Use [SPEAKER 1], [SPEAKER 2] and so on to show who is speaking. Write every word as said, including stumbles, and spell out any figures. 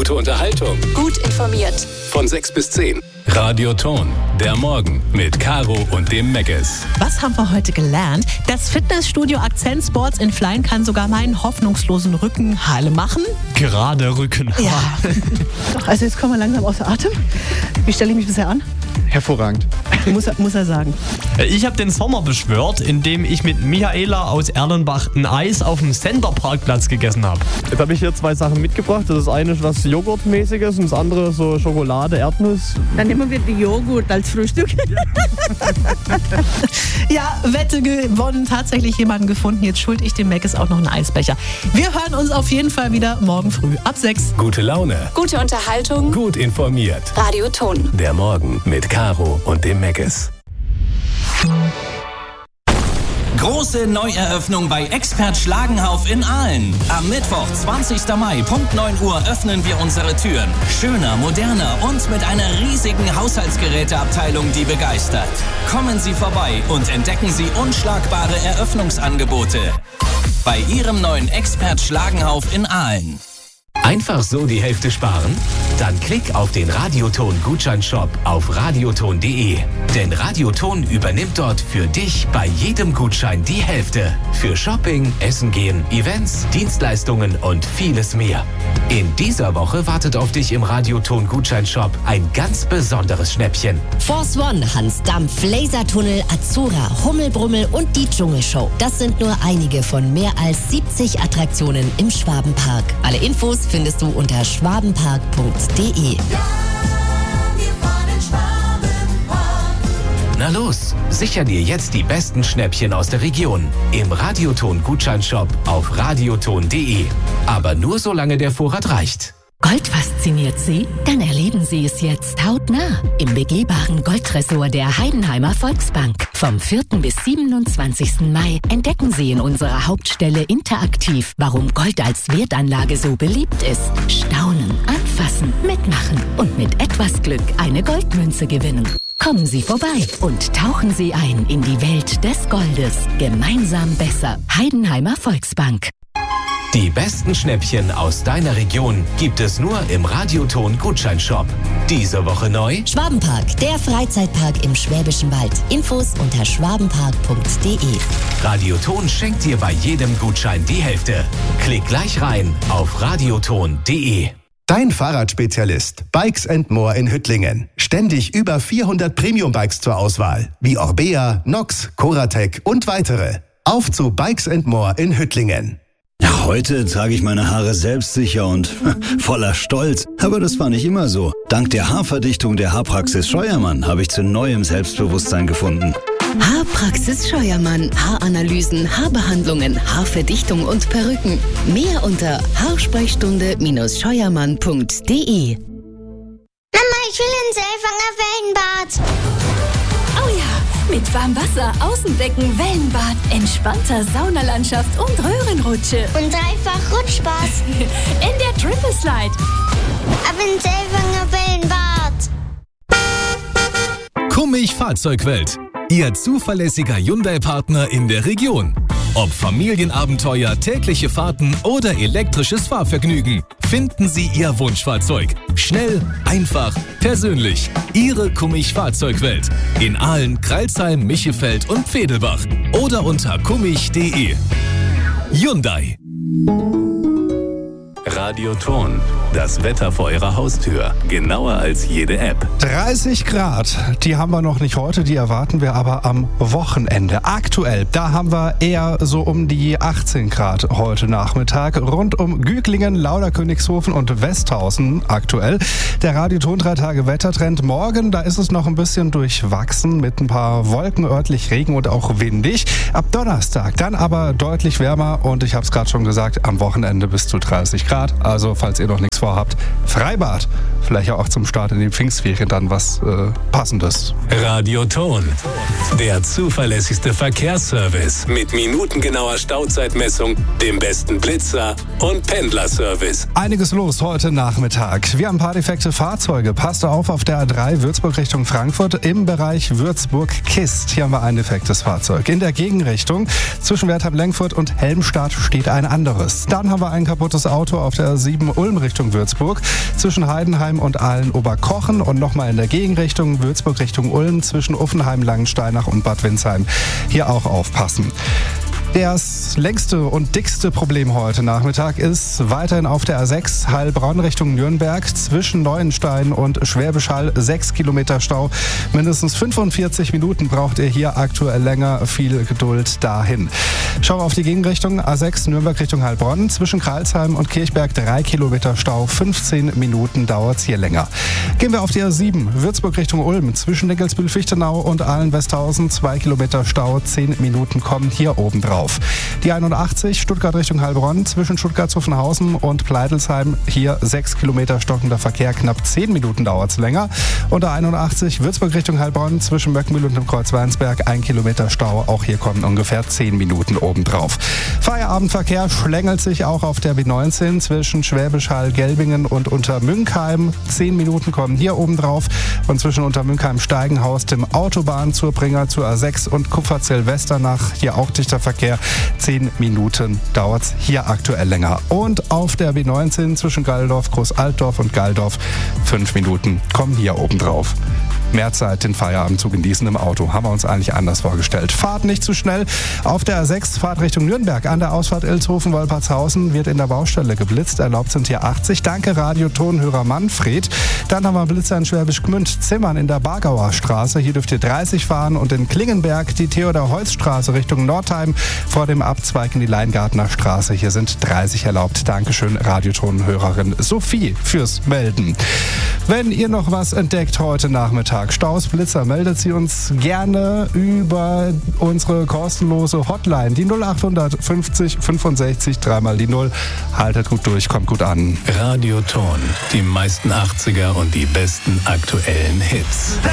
[SPEAKER 1] Gute Unterhaltung.
[SPEAKER 2] Gut informiert.
[SPEAKER 1] Von sechs bis zehn. Radio Ton, der Morgen mit Caro und dem Meckes.
[SPEAKER 3] Was haben wir heute gelernt? Das Fitnessstudio Akzent Sports in Flein kann sogar meinen hoffnungslosen Rücken heile machen.
[SPEAKER 4] Gerade Rücken.
[SPEAKER 3] Ja.
[SPEAKER 5] Also jetzt kommen wir langsam außer Atem. Wie stelle ich mich bisher an?
[SPEAKER 4] Hervorragend.
[SPEAKER 5] Muss er, muss er sagen.
[SPEAKER 4] Ich habe den Sommer beschwört, indem ich mit Michaela aus Erlenbach ein Eis auf dem Center-Parkplatz gegessen habe.
[SPEAKER 6] Jetzt habe ich hier zwei Sachen mitgebracht. Das eine ist was Joghurtmäßiges und das andere so Schokolade, Erdnuss.
[SPEAKER 5] Dann nehmen wir die Joghurt als Frühstück.
[SPEAKER 3] Ja, Wette gewonnen. Tatsächlich jemanden gefunden. Jetzt schuld ich dem Meckes auch noch einen Eisbecher. Wir hören uns auf jeden Fall wieder morgen früh ab sechs.
[SPEAKER 1] Gute Laune.
[SPEAKER 2] Gute Unterhaltung.
[SPEAKER 1] Gut informiert.
[SPEAKER 2] Radio Ton.
[SPEAKER 1] Der Morgen mit Caro und dem Meckes.
[SPEAKER 7] Große Neueröffnung bei Expert Schlagenhauf in Aalen. Am Mittwoch, zwanzigsten Mai, Punkt neun Uhr öffnen wir unsere Türen. Schöner, moderner und mit einer riesigen Haushaltsgeräteabteilung, die begeistert. Kommen Sie vorbei und entdecken Sie unschlagbare Eröffnungsangebote bei Ihrem neuen Expert Schlagenhauf in Aalen.
[SPEAKER 1] Einfach so die Hälfte sparen? Dann klick auf den Radioton-Gutscheinshop auf radioton punkt de. Denn Radioton übernimmt dort für dich bei jedem Gutschein die Hälfte. Für Shopping, Essen gehen, Events, Dienstleistungen und vieles mehr. In dieser Woche wartet auf dich im Radioton-Gutscheinshop ein ganz besonderes Schnäppchen.
[SPEAKER 8] Force One, Hans Dampf, Lasertunnel, Azura, Hummelbrummel und die Dschungelshow. Das sind nur einige von mehr als siebzig Attraktionen im Schwabenpark. Alle Infos findest du unter schwabenpark punkt de.
[SPEAKER 1] Na los, sicher dir jetzt die besten Schnäppchen aus der Region im Radioton-Gutscheinshop auf radioton punkt de. Aber nur solange der Vorrat reicht.
[SPEAKER 9] Gold fasziniert Sie? Dann erleben Sie es jetzt hautnah im begehbaren Goldtresor der Heidenheimer Volksbank. Vom vierten bis siebenundzwanzigsten Mai entdecken Sie in unserer Hauptstelle interaktiv, warum Gold als Wertanlage so beliebt ist. Staunen, anfassen, mitmachen und mit etwas Glück eine Goldmünze gewinnen. Kommen Sie vorbei und tauchen Sie ein in die Welt des Goldes. Gemeinsam besser. Heidenheimer Volksbank.
[SPEAKER 1] Die besten Schnäppchen aus deiner Region gibt es nur im Radioton-Gutscheinshop. Diese Woche neu:
[SPEAKER 8] Schwabenpark, der Freizeitpark im Schwäbischen Wald. Infos unter schwabenpark punkt de.
[SPEAKER 1] Radioton schenkt dir bei jedem Gutschein die Hälfte. Klick gleich rein auf radioton punkt de.
[SPEAKER 10] Dein Fahrradspezialist Bikes and More in Hüttlingen. Ständig über vierhundert Premium-Bikes zur Auswahl, wie Orbea, Nox, Coratec und weitere. Auf zu Bikes and More in Hüttlingen.
[SPEAKER 11] Ja, heute trage ich meine Haare selbstsicher und voller Stolz. Aber das war nicht immer so. Dank der Haarverdichtung der Haarpraxis Scheuermann habe ich zu neuem Selbstbewusstsein gefunden.
[SPEAKER 9] Haarpraxis Scheuermann. Haaranalysen, Haarbehandlungen, Haarverdichtung und Perücken. Mehr unter haarsprechstunde Scheuermann punkt de.
[SPEAKER 12] Mama, ich will ins Selfanger Wellenbad.
[SPEAKER 13] Oh ja, mit Warmwasser, Außenbecken, Wellenbad, entspannter Saunalandschaft und Röhrenrutsche.
[SPEAKER 12] Und dreifach Rutschspaß.
[SPEAKER 13] In der Triple Slide.
[SPEAKER 12] Ab ins Selfanger Wellenbad.
[SPEAKER 1] Kummig Fahrzeugwelt. Ihr zuverlässiger Hyundai-Partner in der Region. Ob Familienabenteuer, tägliche Fahrten oder elektrisches Fahrvergnügen, finden Sie Ihr Wunschfahrzeug. Schnell, einfach, persönlich. Ihre Kummig Fahrzeugwelt. In Aalen, Crailsheim, Michefeld und Pfedelbach. Oder unter kummig punkt de. Hyundai. Radioton. Das Wetter vor Ihrer Haustür. Genauer als jede App.
[SPEAKER 14] dreißig Grad, die haben wir noch nicht heute, die erwarten wir aber am Wochenende. Aktuell, da haben wir eher so um die achtzehn Grad heute Nachmittag. Rund um Güglingen, Lauderkönigshofen und Westhausen aktuell. Der Radioton drei Tage Wettertrend. Morgen, da ist es noch ein bisschen durchwachsen mit ein paar Wolken, örtlich Regen und auch windig. Ab Donnerstag dann aber deutlich wärmer und ich habe es gerade schon gesagt, am Wochenende bis zu dreißig Grad. Also falls ihr noch nichts vorhabt, Freibad. vielleicht ja auch zum Start in die Pfingstferien dann was äh, Passendes.
[SPEAKER 1] Radioton, der zuverlässigste Verkehrsservice mit minutengenauer Stauzeitmessung, dem besten Blitzer und Pendlerservice.
[SPEAKER 14] Einiges los heute Nachmittag. Wir haben ein paar defekte Fahrzeuge. Passt auf auf der A drei Würzburg Richtung Frankfurt im Bereich Würzburg-Kist. Hier haben wir ein defektes Fahrzeug. In der Gegenrichtung zwischen Wertheim-Lengfurt und Helmstadt steht ein anderes. Dann haben wir ein kaputtes Auto auf der A sieben Ulm Richtung Würzburg zwischen Heidenheim und Aalen-Oberkochen und nochmal in der Gegenrichtung Würzburg Richtung Ulm zwischen Uffenheim, Langensteinach und Bad Windsheim. Hier auch aufpassen. Das längste und dickste Problem heute Nachmittag ist weiterhin auf der A sechs Heilbronn Richtung Nürnberg zwischen Neuenstein und Schwäbisch Hall sechs Kilometer Stau. Mindestens fünfundvierzig Minuten braucht ihr hier aktuell länger. Viel Geduld dahin. Schauen wir auf die Gegenrichtung. A sechs Nürnberg Richtung Heilbronn zwischen Kralsheim und Kirchberg drei Kilometer Stau. fünfzehn Minuten dauert es hier länger. Gehen wir auf die A sieben Würzburg Richtung Ulm zwischen Nickelsbühl-Fichtenau und Ahlen-Westhausen zwei Kilometer Stau. zehn Minuten kommen hier oben drauf. Die einundachtzig Stuttgart Richtung Heilbronn zwischen Stuttgart-Zuffenhausen und Pleidelsheim. Hier sechs Kilometer stockender Verkehr, knapp zehn Minuten dauert es länger. Und der einundachtzig Würzburg Richtung Heilbronn zwischen Möckmühl und dem Kreuz Weinsberg ein Kilometer Stau. Auch hier kommen ungefähr zehn Minuten obendrauf. Feierabendverkehr schlängelt sich auch auf der B neunzehn zwischen Schwäbisch Hall, Gelbingen und Untermünkheim. zehn Minuten kommen hier obendrauf. Und zwischen Untermünkheim, Steigenhaus, dem Autobahnzurbringer zur A sechs und Kupferzell-Westernach. Hier auch dichter Verkehr. zehn Minuten dauert es hier aktuell länger. Und auf der B neunzehn zwischen Galldorf, Großaltdorf und Galldorf fünf Minuten kommen hier oben drauf. Mehr Zeit, den Feierabend zu genießen im Auto. Haben wir uns eigentlich anders vorgestellt. Fahrt nicht zu schnell. Auf der A sechs, Fahrt Richtung Nürnberg. An der Ausfahrt Ilshofen-Wolpertshausen wird in der Baustelle geblitzt. Erlaubt sind hier achtzig. Danke, Radiotonhörer Manfred. Dann haben wir Blitzer in Schwäbisch Gmünd. Zimmern in der Bargauer Straße. Hier dürft ihr dreißig fahren. Und in Klingenberg die Theodor-Holz-Straße Richtung Nordheim. Vor dem Abzweig in die Leingartner Straße. Hier sind dreißig erlaubt. Dankeschön, Radiotonhörerin Sophie, fürs Melden. Wenn ihr noch was entdeckt heute Nachmittag, Staus, Blitzer, meldet sie uns gerne über unsere kostenlose Hotline. Die null acht fünfzig fünfundsechzig, dreimal die null. Haltet gut durch, kommt gut an.
[SPEAKER 1] Radioton, die meisten achtziger und die besten aktuellen Hits.